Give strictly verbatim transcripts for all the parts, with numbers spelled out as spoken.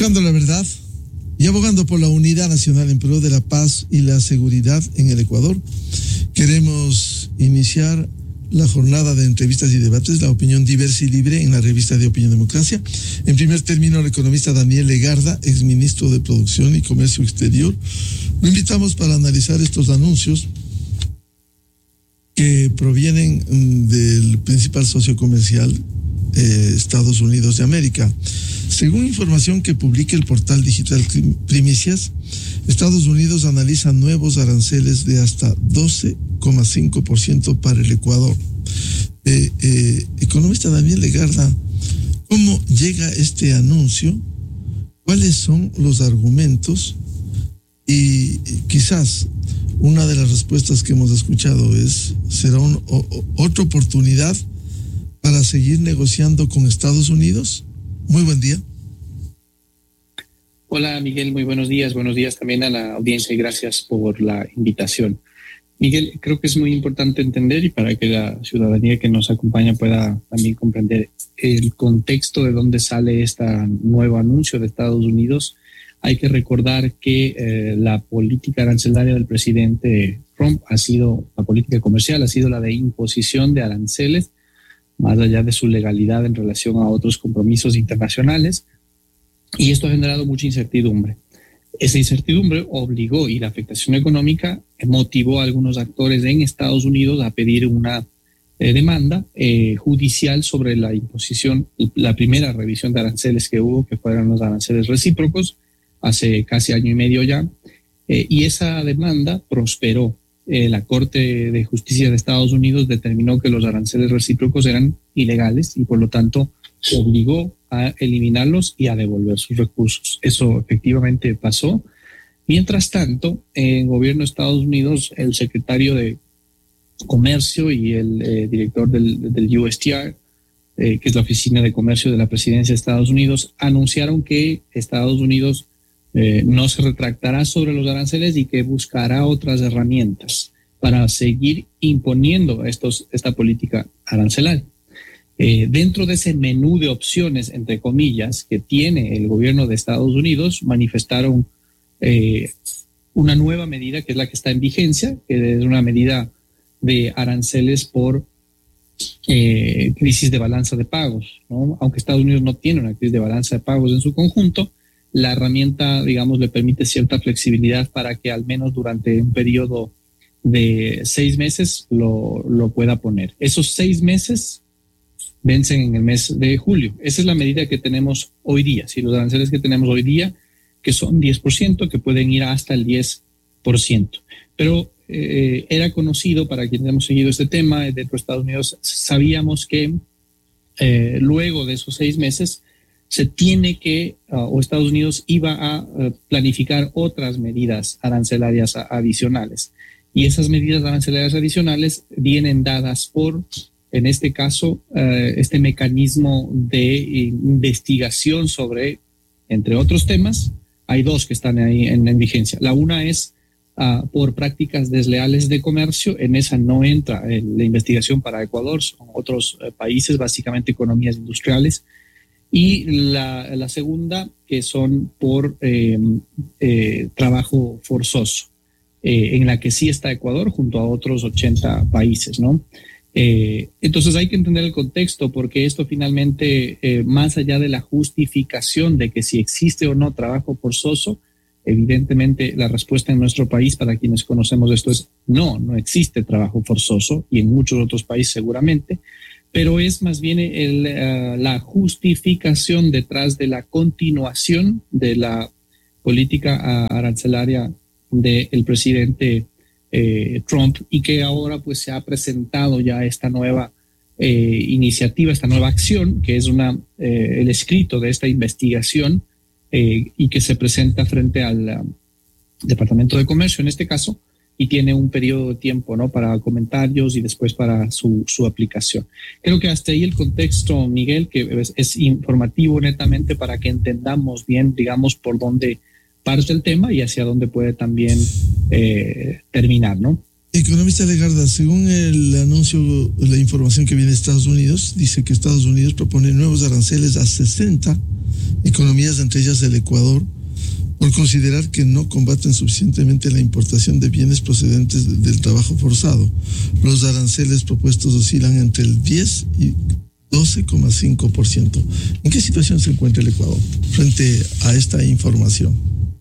Buscando la verdad y abogando por la unidad nacional en pro de la paz y la seguridad en el Ecuador, queremos iniciar la jornada de entrevistas y debates, la opinión diversa y libre en la revista de Opinión Democracia. En primer término, el economista Daniel Legarda, exministro de Producción y Comercio Exterior. Lo invitamos para analizar estos anuncios que provienen del principal socio comercial, eh, Estados Unidos de América. Según información que publica el portal digital Primicias, Estados Unidos analiza nuevos aranceles de hasta doce coma cinco por ciento para el Ecuador. Eh, eh, economista Daniel Legarda, ¿cómo llega este anuncio? ¿Cuáles son los argumentos? Y quizás una de las respuestas que hemos escuchado es, ¿será un, o, otra oportunidad para seguir negociando con Estados Unidos? Muy buen día. Hola Miguel, muy buenos días. Buenos días también a la audiencia y gracias por la invitación. Miguel, creo que es muy importante entender y para que la ciudadanía que nos acompaña pueda también comprender el contexto de dónde sale este nuevo anuncio de Estados Unidos. Hay que recordar que eh, la política arancelaria del presidente Trump ha sido, la política comercial ha sido la de imposición de aranceles, más allá de su legalidad en relación a otros compromisos internacionales, y esto ha generado mucha incertidumbre. Esa incertidumbre obligó y la afectación económica motivó a algunos actores en Estados Unidos a pedir una eh, demanda eh, judicial sobre la imposición, la primera revisión de aranceles que hubo, que fueron los aranceles recíprocos, hace casi año y medio ya, eh, y esa demanda prosperó. Eh, la Corte de Justicia de Estados Unidos determinó que los aranceles recíprocos eran ilegales y por lo tanto obligó a eliminarlos y a devolver sus recursos. Eso efectivamente pasó. Mientras tanto, en el gobierno de Estados Unidos, el secretario de Comercio y el eh, director del, del U S T R, eh, que es la Oficina de Comercio de la Presidencia de Estados Unidos, anunciaron que Estados Unidos Eh, no se retractará sobre los aranceles y que buscará otras herramientas para seguir imponiendo estos, esta política arancelaria. Eh, dentro de ese menú de opciones, entre comillas, que tiene el gobierno de Estados Unidos, manifestaron eh, una nueva medida que es la que está en vigencia, que es una medida de aranceles por eh, crisis de balanza de pagos, ¿no? Aunque Estados Unidos no tiene una crisis de balanza de pagos en su conjunto, la herramienta, digamos, le permite cierta flexibilidad para que al menos durante un periodo de seis meses lo, lo pueda poner. Esos seis meses vencen en el mes de julio. Esa es la medida que tenemos hoy día. Si los aranceles que tenemos hoy día, que son diez por ciento, que pueden ir hasta el diez por ciento. Pero eh, era conocido, para quienes hemos seguido este tema dentro de Estados Unidos, sabíamos que eh, luego de esos seis meses se tiene que, uh, o Estados Unidos iba a uh, planificar otras medidas arancelarias a, adicionales. Y esas medidas arancelarias adicionales vienen dadas por, en este caso, uh, este mecanismo de investigación sobre, entre otros temas, hay dos que están ahí en, en vigencia. La una es uh, por prácticas desleales de comercio. En esa no entra eh, la investigación para Ecuador, son otros uh, países, básicamente economías industriales. Y la, la segunda, que son por eh, eh, trabajo forzoso, eh, en la que sí está Ecuador junto a otros ochenta países, ¿no? Eh, entonces hay que entender el contexto, porque esto finalmente, eh, más allá de la justificación de que si existe o no trabajo forzoso, evidentemente la respuesta en nuestro país, para quienes conocemos esto, es no, no existe trabajo forzoso, y en muchos otros países seguramente, pero es más bien el, uh, la justificación detrás de la continuación de la política uh, arancelaria del presidente eh, Trump, y que ahora pues se ha presentado ya esta nueva eh, iniciativa, esta nueva acción, que es una eh, el escrito de esta investigación eh, y que se presenta frente al uh, Departamento de Comercio en este caso, y tiene un periodo de tiempo, ¿no?, para comentarios y después para su, su aplicación. Creo que hasta ahí el contexto, Miguel, que es, es informativo netamente para que entendamos bien, digamos, por dónde parte el tema y hacia dónde puede también eh, terminar, ¿no? Economista Legarda, según el anuncio, la información que viene de Estados Unidos, dice que Estados Unidos propone nuevos aranceles a sesenta economías, entre ellas el Ecuador, por considerar que no combaten suficientemente la importación de bienes procedentes del trabajo forzado. Los aranceles propuestos oscilan entre el diez y doce coma cinco por ciento. ¿En qué situación se encuentra el Ecuador frente a esta información?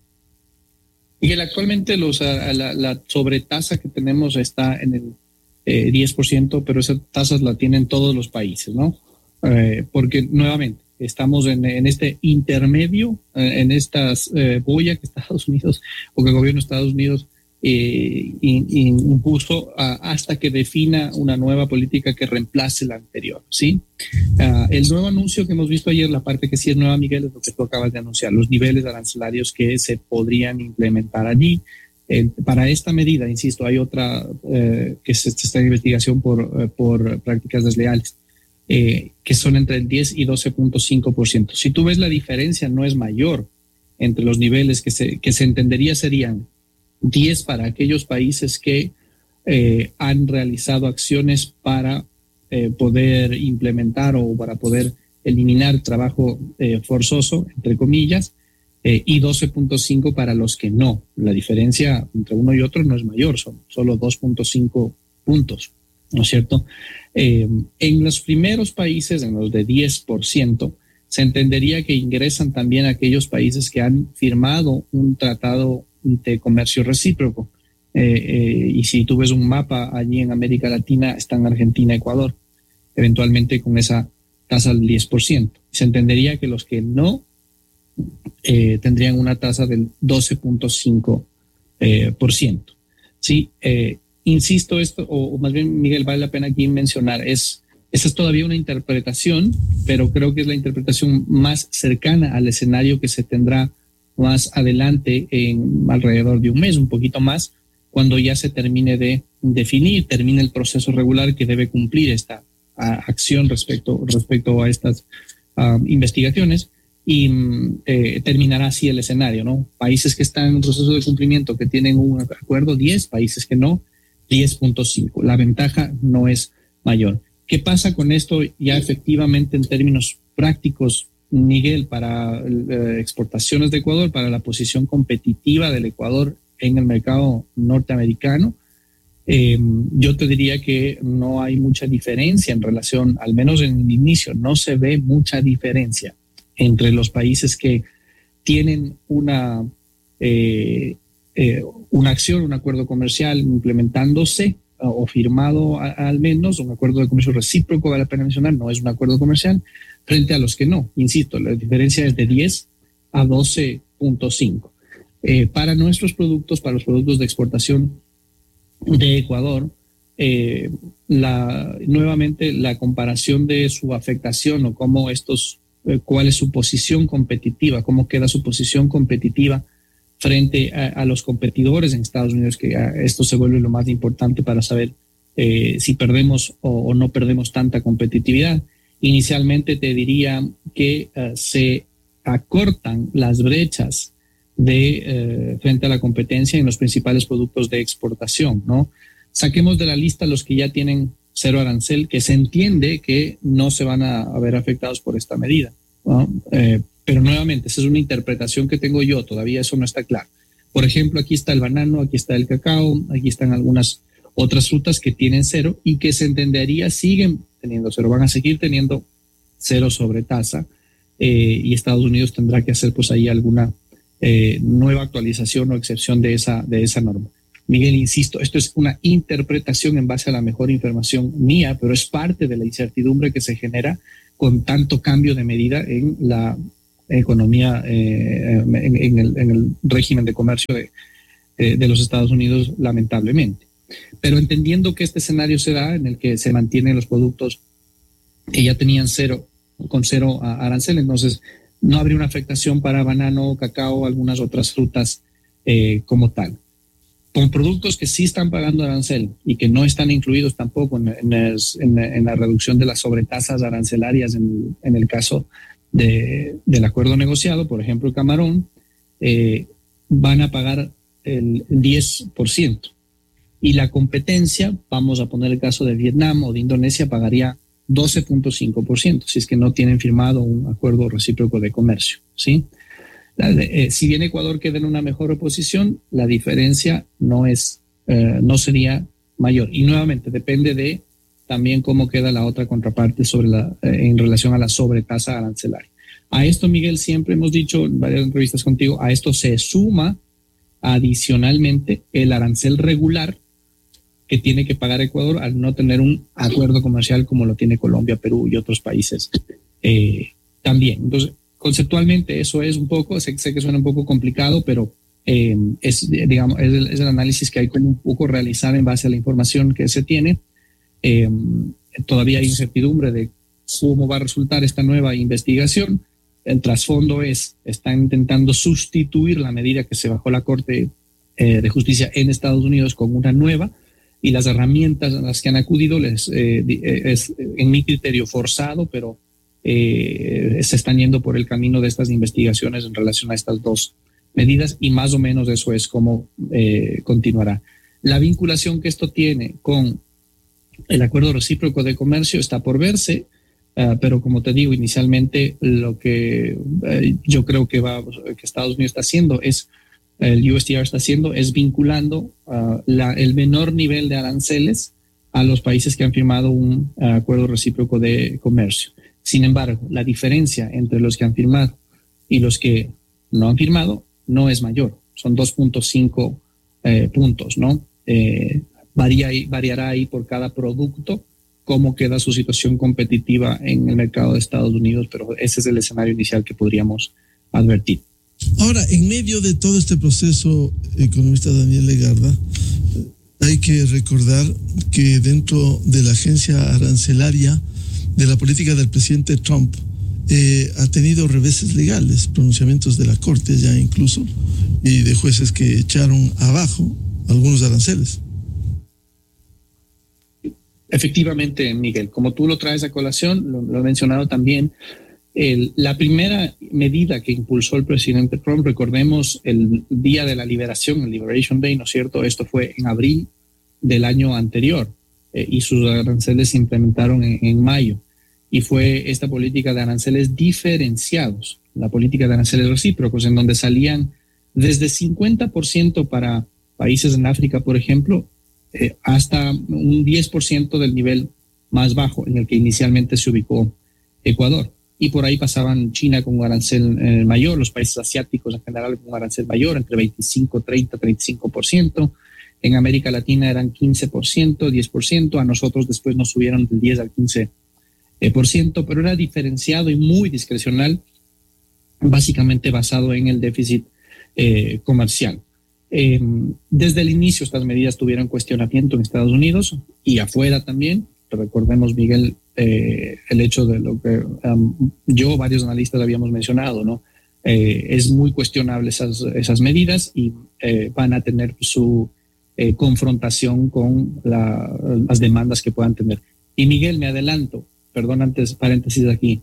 Miguel, actualmente los, a, la, la sobretasa que tenemos está en el eh, diez por ciento, pero esas tasas la tienen todos los países, ¿no? Eh, porque nuevamente estamos en, en este intermedio, eh, en estas eh, boya que Estados Unidos o que el gobierno de Estados Unidos eh, in, in, impuso uh, hasta que defina una nueva política que reemplace la anterior, ¿sí? Uh, el nuevo anuncio que hemos visto ayer, la parte que sí es nueva, Miguel, es lo que tú acabas de anunciar, los niveles arancelarios que se podrían implementar allí. Eh, para esta medida, insisto, hay otra eh, que se está en investigación por, eh, por prácticas desleales, eh, que son entre el diez y doce punto cinco por ciento. Si tú ves la diferencia, no es mayor entre los niveles que se, que se entendería serían diez para aquellos países que eh, han realizado acciones para eh, poder implementar o para poder eliminar trabajo eh, forzoso, entre comillas, eh, y doce punto cinco para los que no. La diferencia entre uno y otro no es mayor, son solo dos punto cinco puntos, ¿no es cierto? Eh, en los primeros países, en los de diez por ciento, se entendería que ingresan también aquellos países que han firmado un tratado de comercio recíproco. Eh, eh, y si tú ves un mapa allí en América Latina, están Argentina, Ecuador, eventualmente con esa tasa del diez por ciento. Se entendería que los que no eh, tendrían una tasa del doce punto cinco por ciento. Sí, eh, insisto esto, o, o más bien, Miguel, vale la pena aquí mencionar, es, esa es todavía una interpretación, pero creo que es la interpretación más cercana al escenario que se tendrá más adelante, en alrededor de un mes, un poquito más, cuando ya se termine de definir, termine el proceso regular que debe cumplir esta a, acción respecto, respecto a estas uh, investigaciones, y eh, terminará así el escenario, ¿no? Países que están en proceso de cumplimiento, que tienen un acuerdo, diez, países que no, diez punto cinco. La ventaja no es mayor. ¿Qué pasa con esto ya efectivamente en términos prácticos, Miguel, para eh, exportaciones de Ecuador, para la posición competitiva del Ecuador en el mercado norteamericano? Eh, yo te diría que no hay mucha diferencia en relación, al menos en el inicio, no se ve mucha diferencia entre los países que tienen una, eh, eh, una acción, un acuerdo comercial implementándose o firmado a, al menos, un acuerdo de comercio recíproco, vale la pena mencionar, no es un acuerdo comercial, frente a los que no. Insisto, la diferencia es de diez a doce punto cinco. Eh, para nuestros productos, para los productos de exportación de Ecuador, eh, la, nuevamente la comparación de su afectación o cómo estos, eh, cuál es su posición competitiva, cómo queda su posición competitiva frente a, a los competidores en Estados Unidos, que a, esto se vuelve lo más importante para saber eh, si perdemos o, o no perdemos tanta competitividad. Inicialmente te diría que uh, se acortan las brechas de eh, frente a la competencia en los principales productos de exportación, ¿no? Saquemos de la lista los que ya tienen cero arancel, que se entiende que no se van a, a ver afectados por esta medida, ¿no? Eh, pero nuevamente, esa es una interpretación que tengo yo, todavía eso no está claro. Por ejemplo, aquí está el banano, aquí está el cacao, aquí están algunas otras frutas que tienen cero y que se entendería siguen teniendo cero, van a seguir teniendo cero sobre tasa, eh, y Estados Unidos tendrá que hacer pues ahí alguna eh, nueva actualización o excepción de esa, de esa norma. Miguel, insisto, esto es una interpretación en base a la mejor información mía, pero es parte de la incertidumbre que se genera con tanto cambio de medida en la economía, eh, en, en, el, en el régimen de comercio de, eh, de los Estados Unidos, lamentablemente. Pero entendiendo que este escenario se da en el que se mantienen los productos que ya tenían cero, con cero arancel, entonces no habría una afectación para banano, cacao, algunas otras frutas eh, como tal. Con productos que sí están pagando arancel y que no están incluidos tampoco en, en, en, en la reducción de las sobretasas arancelarias en, en el caso de, del acuerdo negociado, por ejemplo, el camarón, eh, van a pagar el diez por ciento. Y la competencia, vamos a poner el caso de Vietnam o de Indonesia, pagaría doce punto cinco por ciento, si es que no tienen firmado un acuerdo recíproco de comercio, ¿sí? La de, eh, si bien Ecuador queda en una mejor posición, la diferencia no, es, eh, no sería mayor. Y nuevamente depende de también cómo queda la otra contraparte sobre la, eh, en relación a la sobretasa arancelaria. A esto, Miguel, siempre hemos dicho en varias entrevistas contigo, a esto se suma adicionalmente el arancel regular que tiene que pagar Ecuador al no tener un acuerdo comercial como lo tiene Colombia, Perú y otros países eh, también. Entonces, conceptualmente eso es un poco, sé, sé que suena un poco complicado, pero eh, es, digamos, es el, es el análisis que hay como un poco realizar en base a la información que se tiene. Eh, todavía hay incertidumbre de cómo va a resultar esta nueva investigación. El trasfondo es, están intentando sustituir la medida que se bajó la Corte eh, de Justicia en Estados Unidos con una nueva, y las herramientas a las que han acudido les, eh, es, en mi criterio, forzado, pero eh, se están yendo por el camino de estas investigaciones en relación a estas dos medidas, y más o menos eso es como eh, continuará. La vinculación que esto tiene con el acuerdo recíproco de comercio está por verse, uh, pero como te digo, inicialmente lo que uh, yo creo que, va, que Estados Unidos está haciendo es, el U S T R está haciendo, es vinculando uh, la, el menor nivel de aranceles a los países que han firmado un uh, acuerdo recíproco de comercio. Sin embargo, la diferencia entre los que han firmado y los que no han firmado no es mayor, son dos punto cinco eh, puntos, ¿no? Eh, varía, variará ahí por cada producto cómo queda su situación competitiva en el mercado de Estados Unidos, pero ese es el escenario inicial que podríamos advertir. Ahora, en medio de todo este proceso, economista Daniel Legarda, hay que recordar que dentro de la agencia arancelaria de la política del presidente Trump eh, ha tenido reveses legales, pronunciamientos de la Corte ya incluso, y de jueces que echaron abajo algunos aranceles. Efectivamente, Miguel, como tú lo traes a colación, lo, lo he mencionado también, el, la primera medida que impulsó el presidente Trump, recordemos el día de la liberación, el Liberation Day, ¿no es cierto? Esto fue en abril del año anterior eh, y sus aranceles se implementaron en, en mayo. Y fue esta política de aranceles diferenciados, la política de aranceles recíprocos, en donde salían desde cincuenta por ciento para países en África, por ejemplo, eh, hasta un diez por ciento del nivel más bajo en el que inicialmente se ubicó Ecuador. Y por ahí pasaban China con un arancel eh, mayor, los países asiáticos en general con un arancel mayor, entre veinticinco, treinta, treinta y cinco por ciento. En América Latina eran quince por ciento, diez por ciento. A nosotros después nos subieron del diez al quince por ciento, pero era diferenciado y muy discrecional, básicamente basado en el déficit eh, comercial. Eh, desde el inicio estas medidas tuvieron cuestionamiento en Estados Unidos y afuera también. Recordemos, Miguel, eh, el hecho de lo que um, yo, varios analistas habíamos mencionado, ¿no? Eh, es muy cuestionable esas, esas medidas y eh, van a tener su eh, confrontación con la, las demandas que puedan tener. Y Miguel, me adelanto, perdón, antes, paréntesis aquí,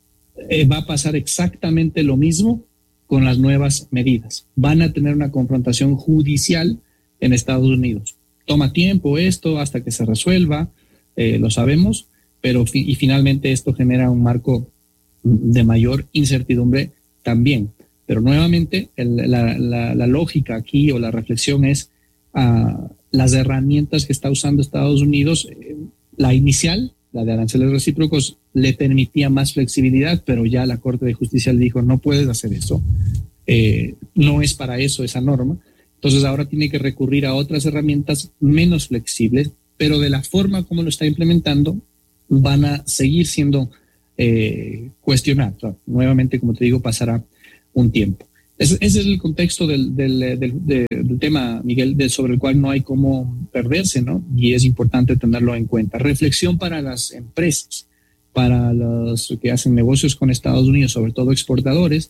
eh, va a pasar exactamente lo mismo con las nuevas medidas. Van a tener una confrontación judicial en Estados Unidos. Toma tiempo esto hasta que se resuelva, eh, lo sabemos, pero fi- y finalmente esto genera un marco de mayor incertidumbre también. Pero nuevamente el, la, la, la lógica aquí o la reflexión es uh, las herramientas que está usando Estados Unidos, eh, la inicial, la de aranceles recíprocos, le permitía más flexibilidad, pero ya la Corte de Justicia le dijo, no puedes hacer eso, eh, no es para eso esa norma. Entonces ahora tiene que recurrir a otras herramientas menos flexibles, pero de la forma como lo está implementando van a seguir siendo eh, cuestionados. O sea, nuevamente, como te digo, pasará un tiempo. Ese, ese es el contexto del, del, del, del, del tema, Miguel, de, sobre el cual no hay cómo perderse, ¿no? Y es importante tenerlo en cuenta. Reflexión para las empresas, para los que hacen negocios con Estados Unidos, sobre todo exportadores,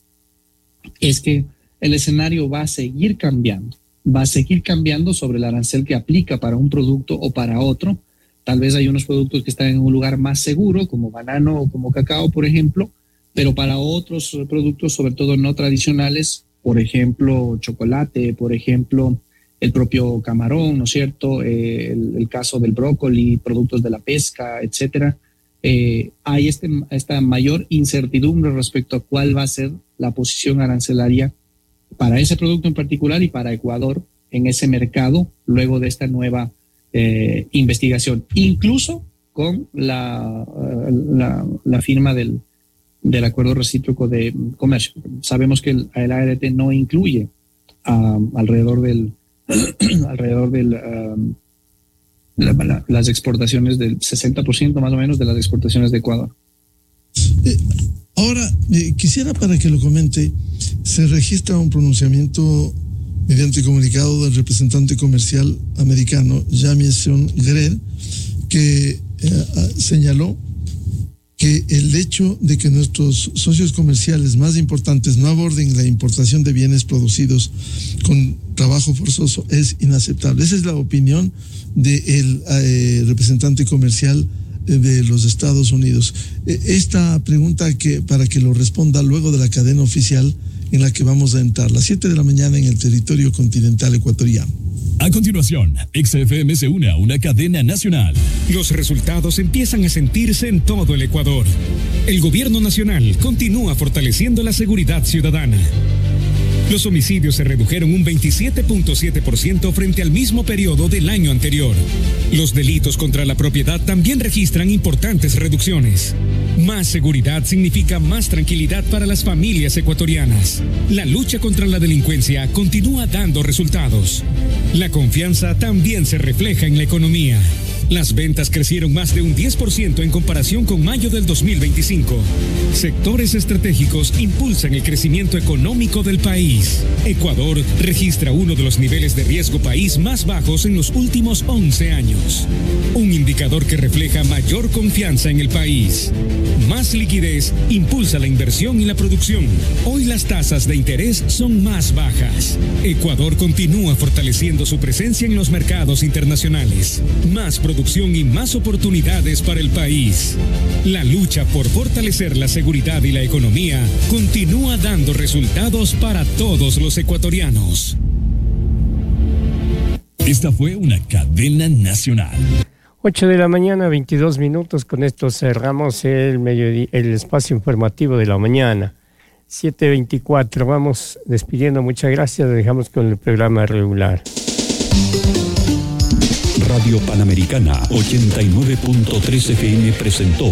es que el escenario va a seguir cambiando, va a seguir cambiando sobre el arancel que aplica para un producto o para otro. Tal vez hay unos productos que están en un lugar más seguro, como banano o como cacao, por ejemplo, pero para otros productos, sobre todo no tradicionales, por ejemplo, chocolate, por ejemplo, el propio camarón, ¿no es cierto? Eh, el, el caso del brócoli, productos de la pesca, etcétera, eh, hay este, esta mayor incertidumbre respecto a cuál va a ser la posición arancelaria para ese producto en particular y para Ecuador en ese mercado luego de esta nueva eh, investigación, incluso con la, la, la firma del, del acuerdo recíproco de comercio. Sabemos que el, el A R T no incluye uh, alrededor del alrededor del um, la, la, las exportaciones del sesenta por ciento más o menos de las exportaciones de Ecuador. Eh, ahora, eh, quisiera para que lo comente, se registra un pronunciamiento mediante comunicado del representante comercial americano, Jamieson Greer, que eh, señaló que el hecho de que nuestros socios comerciales más importantes no aborden la importación de bienes producidos con trabajo forzoso es inaceptable. Esa es la opinión del eh, representante comercial de los Estados Unidos. Esta pregunta, que para que lo responda luego de la cadena oficial en la que vamos a entrar, las siete de la mañana en el territorio continental ecuatoriano. A continuación, X F M se une a una cadena nacional. Los resultados empiezan a sentirse en todo el Ecuador. El gobierno nacional continúa fortaleciendo la seguridad ciudadana. Los homicidios se redujeron un veintisiete punto siete por ciento frente al mismo periodo del año anterior. Los delitos contra la propiedad también registran importantes reducciones. Más seguridad significa más tranquilidad para las familias ecuatorianas. La lucha contra la delincuencia continúa dando resultados. La confianza también se refleja en la economía. Las ventas crecieron más de un diez por ciento en comparación con mayo del dos mil veinticinco. Sectores estratégicos impulsan el crecimiento económico del país. Ecuador registra uno de los niveles de riesgo país más bajos en los últimos once años. Un indicador que refleja mayor confianza en el país. Más liquidez impulsa la inversión y la producción. Hoy las tasas de interés son más bajas. Ecuador continúa fortaleciendo su presencia en los mercados internacionales. Más producción y más oportunidades para el país. La lucha por fortalecer la seguridad y la economía continúa dando resultados para todos los ecuatorianos. Esta fue una cadena nacional. ocho de la mañana, veintidós minutos. Con esto cerramos el, mediodía, el espacio informativo de la mañana. siete veinticuatro. Vamos despidiendo. Muchas gracias. Dejamos con el programa regular. Radio Panamericana ochenta y nueve punto tres F M presentó